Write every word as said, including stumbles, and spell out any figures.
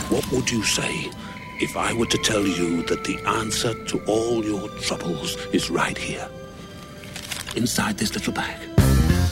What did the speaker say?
What would you say if I were to tell you that the answer to all your troubles is right here, inside this little bag?